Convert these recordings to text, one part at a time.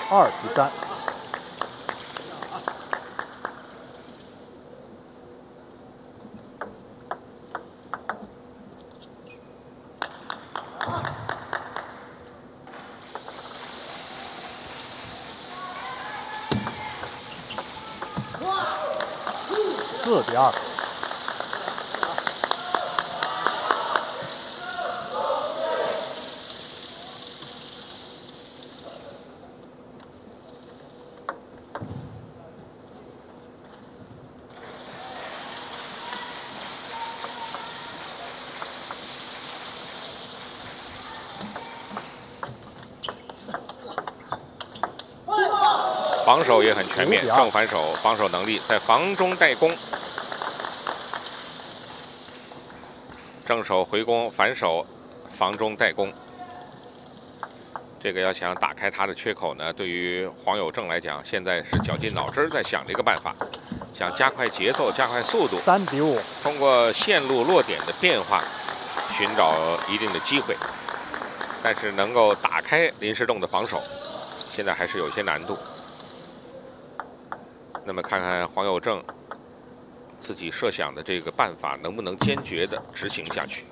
2比3。4比2。 防守也很全面，正反手防守能力在防中带攻，正手回攻，反手防中带攻。这个要想打开他的缺口呢，对于黄有正来讲，现在是绞尽脑汁在想这个办法，想加快节奏、加快速度 ，3比5。 通过线路落点的变化，寻找一定的机会，但是能够打开林诗栋的防守，现在还是有些难度。那么看看黄有正自己设想的这个办法能不能坚决地执行下去。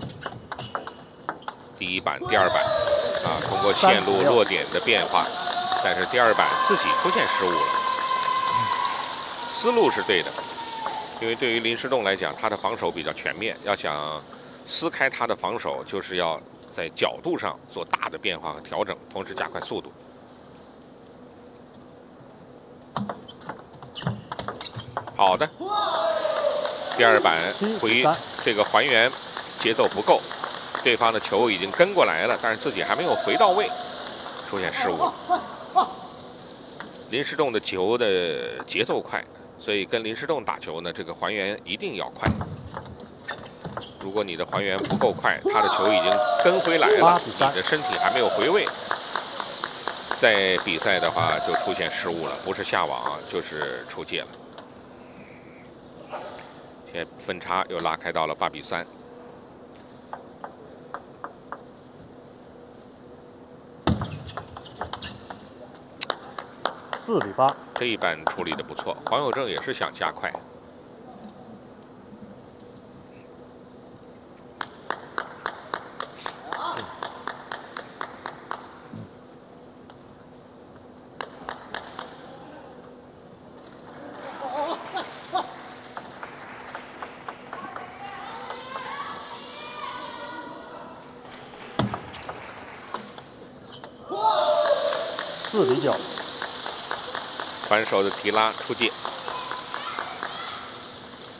第一板、第二板啊，通过线路落点的变化，但是第二板自己出现失误了。思路是对的，因为对于林诗栋来讲，他的防守比较全面，要想撕开他的防守，就是要在角度上做大的变化和调整，同时加快速度。好的，第二板这个还原节奏不够，对方的球已经跟过来了，但是自己还没有回到位，出现失误。林诗栋的球的节奏快，所以跟林诗栋打球呢，这个还原一定要快。如果你的还原不够快，他的球已经跟回来了，你的身体还没有回位，在比赛的话就出现失误了，不是下网就是出界了。现在分差又拉开到了8比3。 4比8。 这一板处理的不错，黄有正也是想加快。 4比9。 反手的提拉出界。